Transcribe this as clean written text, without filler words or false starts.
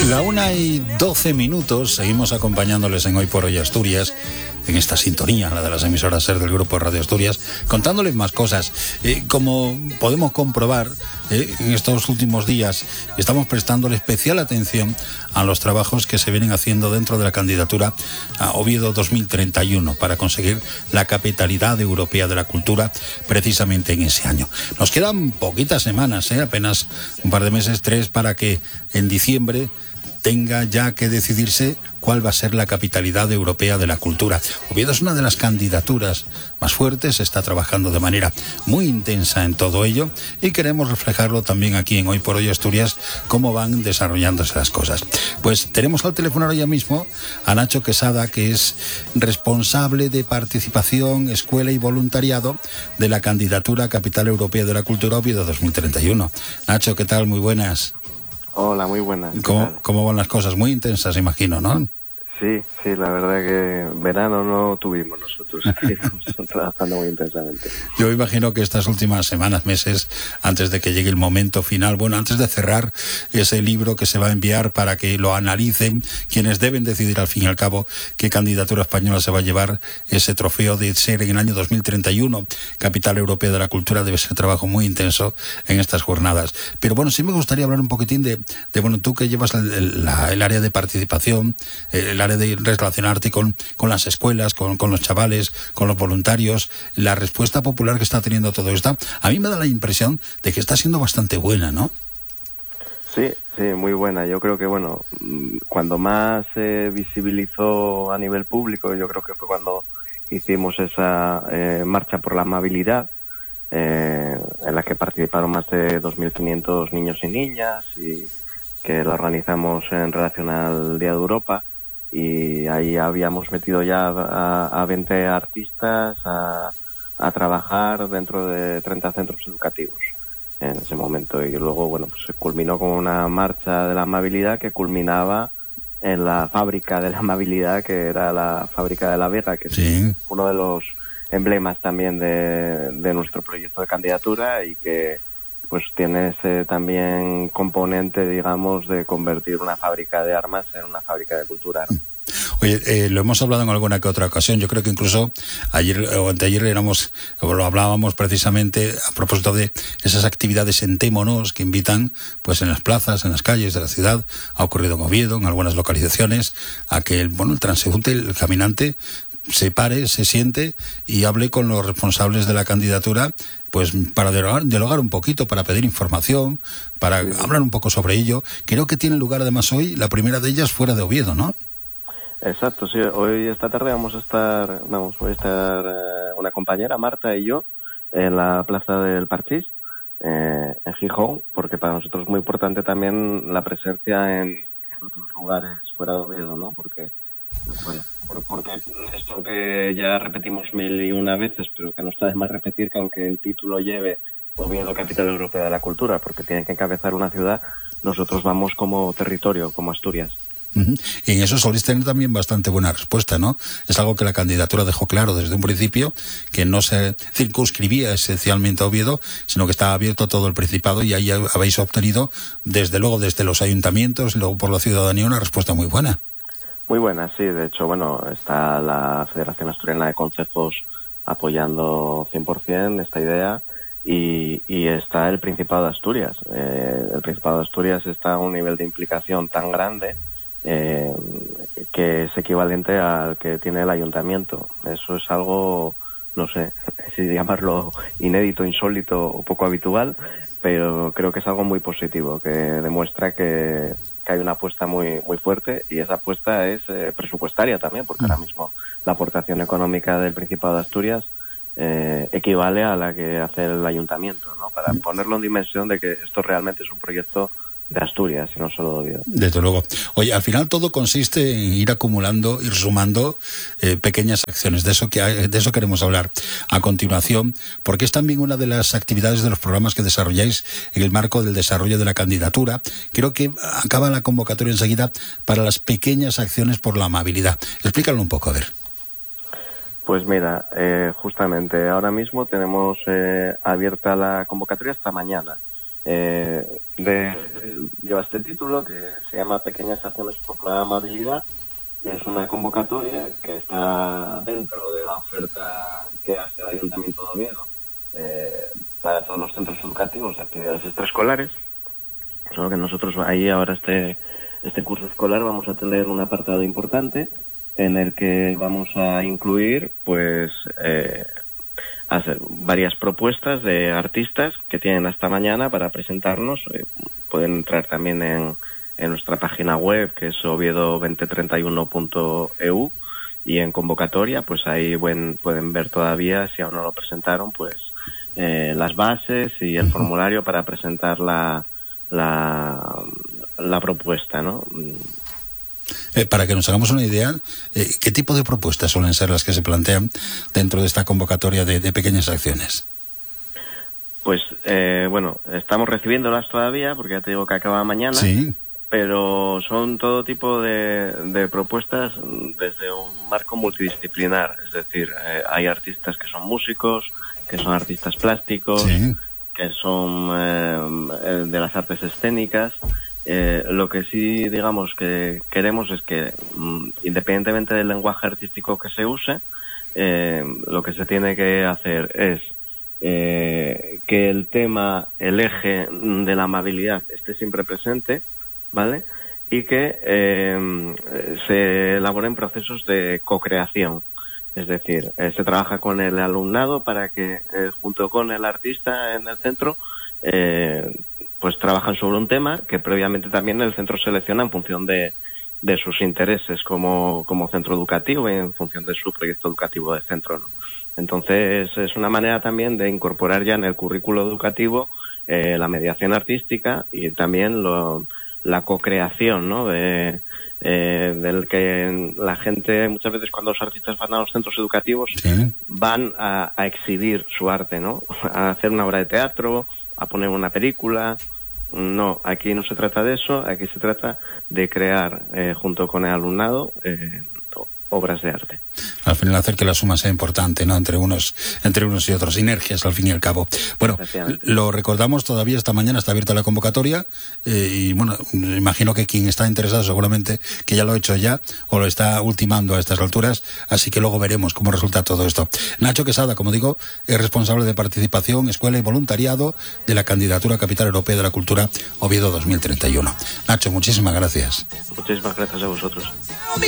1:12, seguimos acompañándoles en Hoy por Hoy Asturias, en esta sintonía, la de las emisoras SER del Grupo Radio Asturias, contándoles más cosas. Como podemos comprobar, en estos últimos días estamos prestándole especial atención a los trabajos que se vienen haciendo dentro de la candidatura a Oviedo 2031 para conseguir la capitalidad europea de la cultura precisamente en ese año. Nos quedan poquitas semanas, apenas un par de meses, 3, para que en diciembre tenga ya que decidirse cuál va a ser la capitalidad europea de la cultura. Oviedo es una de las candidaturas más fuertes, está trabajando de manera muy intensa en todo ello y queremos reflejarlo también aquí en Hoy por Hoy Asturias, cómo van desarrollándose las cosas. Pues tenemos al teléfono ahora ya mismo a Nacho Quesada, que es responsable de participación, escuela y voluntariado de la candidatura a Capital Europea de la Cultura Oviedo 2031. Nacho, ¿qué tal? Muy buenas. Hola, muy buenas. ¿Cómo van las cosas? Muy intensas, imagino, ¿no? Sí, la verdad que verano no tuvimos nosotros. Estamos trabajando muy intensamente. Yo imagino que estas últimas semanas, meses, antes de que llegue el momento final, antes de cerrar ese libro que se va a enviar para que lo analicen quienes deben decidir al fin y al cabo qué candidatura española se va a llevar ese trofeo de ser en el año 2031 Capital Europea de la Cultura, debe ser trabajo muy intenso en estas jornadas. Pero sí me gustaría hablar un poquitín de tú que llevas el área de participación, el área de relacionarte con las escuelas, con los chavales, con los voluntarios, la respuesta popular que está teniendo todo esto. A mí me da la impresión de que está siendo bastante buena, ¿no? Sí, muy buena. Yo creo que, cuando más se visibilizó a nivel público, yo creo que fue cuando hicimos esa marcha por la amabilidad, en la que participaron más de 2.500 niños y niñas, y que la organizamos en relación al Día de Europa. Y ahí habíamos metido ya a 20 artistas a trabajar dentro de 30 centros educativos en ese momento. Y luego, se culminó con una marcha de la amabilidad que culminaba en la fábrica de la amabilidad, que era la fábrica de La Vega, que es uno de los emblemas también de nuestro proyecto de candidatura, y que tiene ese también componente, digamos, de convertir una fábrica de armas en una fábrica de cultura, ¿no? Oye, lo hemos hablado en alguna que otra ocasión. Yo creo que incluso ayer o anteayer lo hablábamos precisamente a propósito de esas actividades en Témonos que invitan, en las plazas, en las calles de la ciudad. Ha ocurrido en Oviedo, en algunas localizaciones, a que el transeúnte, el caminante, se pare, se siente y hable con los responsables de la candidatura, para dialogar un poquito, para pedir información, para hablar un poco sobre ello. Creo que tiene lugar además hoy, la primera de ellas fuera de Oviedo, ¿no? Exacto, sí. Esta tarde voy a estar una compañera, Marta, y yo, en la Plaza del Parchís, en Gijón, porque para nosotros es muy importante también la presencia en otros lugares fuera de Oviedo, ¿no? Porque esto que ya repetimos 1001 veces, pero que no está de más repetir, que aunque el título lleve Oviedo Capital Europea de la Cultura, porque tiene que encabezar una ciudad, nosotros vamos como territorio, como Asturias. Y en eso solís tener también bastante buena respuesta, ¿no? Es algo que la candidatura dejó claro desde un principio, que no se circunscribía esencialmente a Oviedo, sino que estaba abierto a todo el Principado, y ahí habéis obtenido, desde luego, desde los ayuntamientos y luego por la ciudadanía, una respuesta muy buena. Muy buena, sí. De hecho, está la Federación Asturiana de Concejos apoyando 100% esta idea, y está el Principado de Asturias. El Principado de Asturias está a un nivel de implicación tan grande que es equivalente al que tiene el ayuntamiento. Eso es algo, no sé si llamarlo inédito, insólito o poco habitual, pero creo que es algo muy positivo, que demuestra que hay una apuesta muy muy fuerte, y esa apuesta es presupuestaria también, porque ahora mismo la aportación económica del Principado de Asturias equivale a la que hace el ayuntamiento, ¿no? Para ponerlo en dimensión de que esto realmente es un proyecto de Asturias y no solo de Oviedo. Desde luego. Oye, al final todo consiste en ir acumulando, ir sumando pequeñas acciones. De eso queremos hablar a continuación, porque es también una de las actividades de los programas que desarrolláis en el marco del desarrollo de la candidatura. Creo que acaba la convocatoria enseguida para las pequeñas acciones por la amabilidad. Explícalo un poco, a ver. Pues mira, justamente ahora mismo tenemos abierta la convocatoria hasta mañana. lleva este título que se llama Pequeñas acciones por la amabilidad. Es una convocatoria que está dentro de la oferta que hace el Ayuntamiento de Oviedo para todos los centros educativos de actividades extraescolares. Solo que nosotros ahí ahora este curso escolar vamos a tener un apartado importante en el que vamos a incluir pues hacer varias propuestas de artistas que tienen hasta mañana para presentarnos. Pueden entrar también en nuestra página web, que es oviedo2031.eu, y en convocatoria, pues ahí pueden ver todavía, si aún no lo presentaron, pues las bases y el formulario para presentar la propuesta, ¿no? Para que nos hagamos una idea, ¿qué tipo de propuestas suelen ser las que se plantean dentro de esta convocatoria de pequeñas acciones? Pues, bueno, estamos recibiéndolas todavía, porque ya te digo que acaba mañana. Sí. Pero son todo tipo de propuestas desde un marco multidisciplinar. Es decir, hay artistas que son músicos, que son artistas plásticos, sí, que son de las artes escénicas. Lo que sí, digamos, que queremos es que, independientemente del lenguaje artístico que se use, lo que se tiene que hacer es que el tema, el eje de la amabilidad esté siempre presente, ¿vale? Y que se elaboren procesos de co-creación. Es decir, se trabaja con el alumnado para que, junto con el artista en el centro, pues trabajan sobre un tema que previamente también el centro selecciona en función de sus intereses como centro educativo y en función de su proyecto educativo de centro, ¿no? Entonces, es una manera también de incorporar ya en el currículo educativo la mediación artística y también la co-creación, ¿no? Del que la gente, muchas veces cuando los artistas van a los centros educativos, sí, van a exhibir su arte, ¿no? A hacer una obra de teatro, a poner una película. No, aquí no se trata de eso, aquí se trata de crear, junto con el alumnado, obras de arte. Al final hacer que la suma sea importante, ¿no? Entre unos y otros, sinergias al fin y al cabo. Bueno, lo recordamos, todavía esta mañana está abierta la convocatoria y bueno, imagino que quien está interesado seguramente que ya lo ha hecho ya o lo está ultimando a estas alturas, así que luego veremos cómo resulta todo esto. Nacho Quesada, como digo, es responsable de participación, escuela y voluntariado de la candidatura a Capital Europea de la Cultura Oviedo 2031. Nacho, muchísimas gracias. Muchísimas gracias a vosotros.